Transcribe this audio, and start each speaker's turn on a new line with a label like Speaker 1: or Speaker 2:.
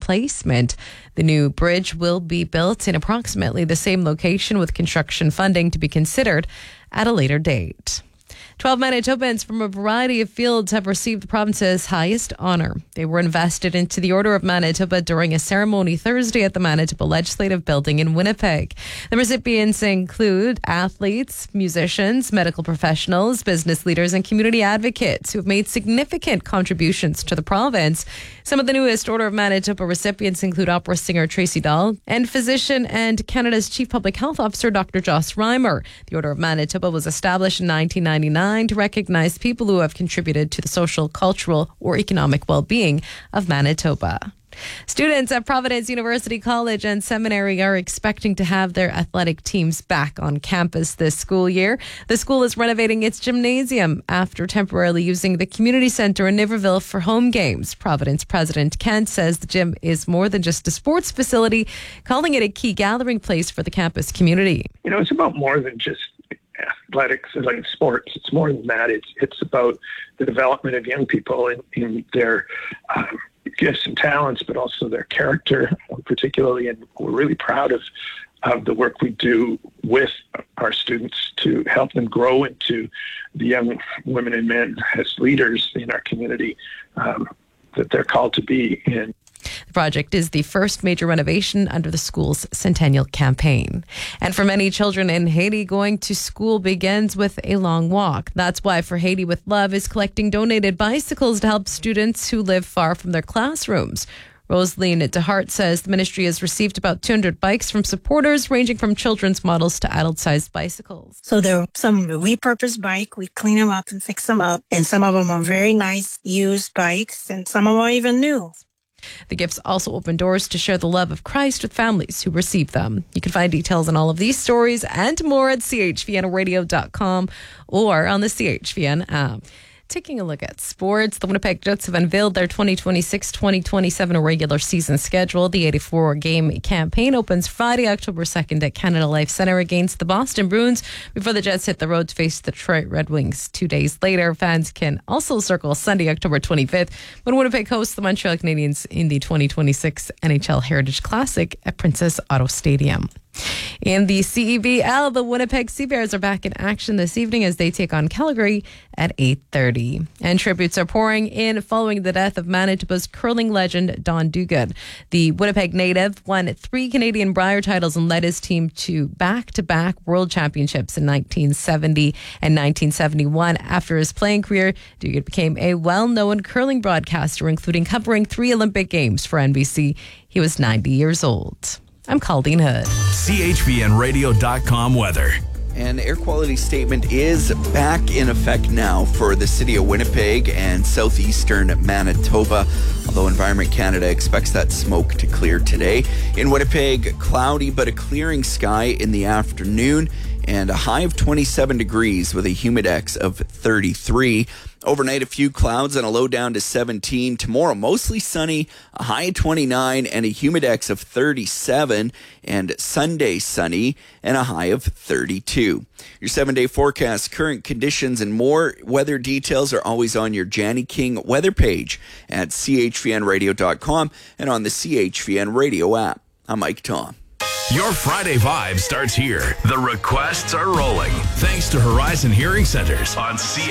Speaker 1: replacement. The new bridge will be built in approximately the same location, with construction funding to be considered at a later date. 12 Manitobans from a variety of fields have received the province's highest honour. They were invested into the Order of Manitoba during a ceremony Thursday at the Manitoba Legislative Building in Winnipeg. The recipients include athletes, musicians, medical professionals, business leaders, and community advocates who have made significant contributions to the province. Some of the newest Order of Manitoba recipients include opera singer Tracy Dahl and physician and Canada's Chief Public Health Officer Dr. Joss Reimer. The Order of Manitoba was established in 1999 to recognize people who have contributed to the social, cultural, or economic well-being of Manitoba. Students at Providence University College and Seminary are expecting to have their athletic teams back on campus this school year. The school is renovating its gymnasium after temporarily using the community center in Niverville for home games. Providence President Kent says the gym is more than just a sports facility, calling it a key gathering place for the campus community.
Speaker 2: It's about more than just athletics, like sports. It's more than that. It's about the development of young people in their gifts and talents, but also their character, particularly. And we're really proud of the work we do with our students to help them grow into the young women and men as leaders in our community that they're called to be in.
Speaker 1: The project is the first major renovation under the school's centennial campaign. And for many children in Haiti, going to school begins with a long walk. That's why For Haiti with Love is collecting donated bicycles to help students who live far from their classrooms. Rosaline DeHart says the ministry has received about 200 bikes from supporters, ranging from children's models to adult-sized bicycles.
Speaker 3: So there are some repurposed bike. We clean them up and fix them up. And some of them are very nice used bikes, and some of them are even new.
Speaker 1: The gifts also open doors to share the love of Christ with families who receive them. You can find details on all of these stories and more at chvnradio.com or on the CHVN app. Taking a look at sports, the Winnipeg Jets have unveiled their 2026-2027 regular season schedule. The 84-game campaign opens Friday, October 2nd at Canada Life Centre against the Boston Bruins before the Jets hit the road to face the Detroit Red Wings 2 days later. Fans can also circle Sunday, October 25th, when Winnipeg hosts the Montreal Canadiens in the 2026 NHL Heritage Classic at Princess Auto Stadium. In the CEBL, the Winnipeg Sea Bears are back in action this evening as they take on Calgary at 8:30. And tributes are pouring in following the death of Manitoba's curling legend Don Duguid. The Winnipeg native won 3 Canadian Brier titles and led his team to back-to-back world championships in 1970 and 1971. After his playing career, Duguid became a well-known curling broadcaster, including covering 3 Olympic Games for NBC. He was 90 years old. I'm Colleen Hood.
Speaker 4: CHVNradio.com weather.
Speaker 5: An air quality statement is back in effect now for the city of Winnipeg and southeastern Manitoba, although Environment Canada expects that smoke to clear today. In Winnipeg, cloudy but a clearing sky in the afternoon and a high of 27 degrees with a humidex of 33. Overnight, a few clouds and a low down to 17. Tomorrow, mostly sunny, a high of 29 and a humidex of 37. And Sunday, sunny and a high of 32. Your 7-day forecast, current conditions, and more weather details are always on your Janny King weather page at chvnradio.com and on the CHVN radio app. I'm Mike Tom.
Speaker 4: Your Friday vibe starts here. The requests are rolling. Thanks to Horizon Hearing Centers on